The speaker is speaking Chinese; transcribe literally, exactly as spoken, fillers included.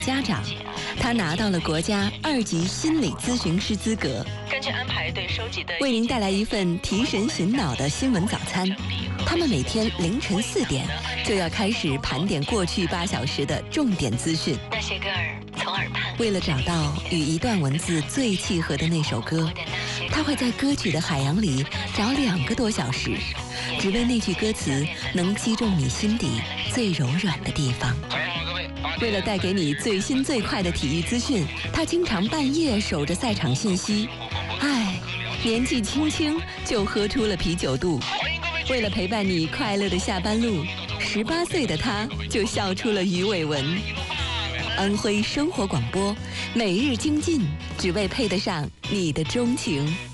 家长，他拿到了国家二级心理咨询师资格。 根据安排对收集的， 为您带来一份提神醒脑的新闻早餐。他们每天凌晨四点就要开始盘点过去八小时的重点资讯。 那些歌儿从耳畔， 为了找到与一段文字最契合的那首歌，他会在歌曲的海洋里找两个多小时，只为那句歌词能击中你心底最柔软的地方。为了带给你最新最快的体育资讯，他经常半夜守着赛场信息。唉，年纪轻轻就喝出了啤酒肚。为了陪伴你快乐的下班路，十八岁的他就笑出了鱼尾纹。安徽生活广播，每日精进，只为配得上你的钟情。